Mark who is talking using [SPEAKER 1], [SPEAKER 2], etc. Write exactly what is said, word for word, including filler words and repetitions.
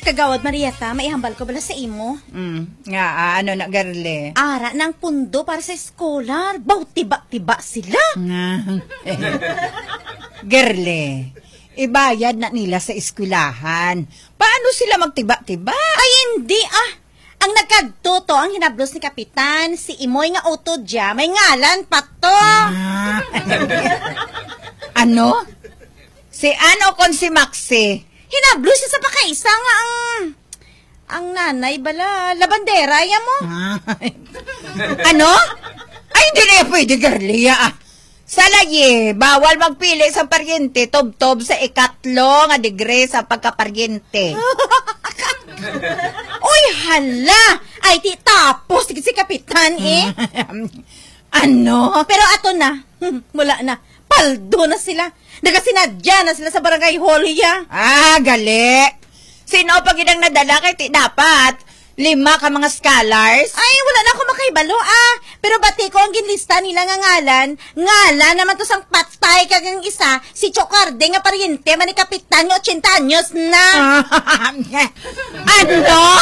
[SPEAKER 1] Kagawad Marieta, maihambal ko bala sa imo?
[SPEAKER 2] Mm, nga, ah, ano na, garle?
[SPEAKER 1] Ara ng pundo para sa eskolar. Baw, tiba-tiba sila.
[SPEAKER 2] Nga. Garle, ibayad na nila sa eskwelahan. Paano sila magtiba-tiba?
[SPEAKER 1] Ay, hindi ah. Ang nagkagtoto ang hinablos ni Kapitan, si Imoy nga auto dya, may ngalan pa to.
[SPEAKER 2] Ah. Ano? Si ano kon si Maxi?
[SPEAKER 1] Hinablos siya sa pakaisa nga ang... Ang nanay bala, labandera, ya mo.
[SPEAKER 2] Ah. Ano? Ay, hindi na pwede, Garlia. Ah. Sa lagi, bawal magpili sa paryente, tob-tob sa ikatlo nga degree sa pagkaparyente.
[SPEAKER 1] Uy, hala! Ay, ti tapos si Kapitan eh.
[SPEAKER 2] Ano?
[SPEAKER 1] Pero ato na, wala na. Paldo na sila. Nagasinadya na sila sa barangay hall ya.
[SPEAKER 2] Ah, gali. Sino pag inang nadala kay ti dapat? Lima ka mga scholars?
[SPEAKER 1] Ay, wala na ako makaibalo ah. Pero bati ko ang ginlista nila nga ngalan. Ngalan naman to sang patay kagang isa. Si Chocarde nga paryente man ni Kapitan nga eighty anyos na.
[SPEAKER 2] Ano?